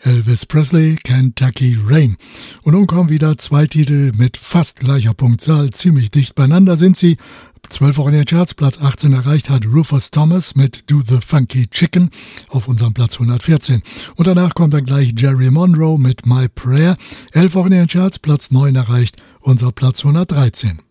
Elvis Presley, Kentucky Rain. Und nun kommen wieder 2 Titel mit fast gleicher Punktzahl. Ziemlich dicht beieinander sind sie. 12 Wochen in den Charts, Platz 18 erreicht hat Rufus Thomas mit Do the Funky Chicken auf unserem Platz 114. Und danach kommt dann gleich Jerry Monroe mit My Prayer. 11 Wochen in den Charts, Platz 9 erreicht unser Platz 113.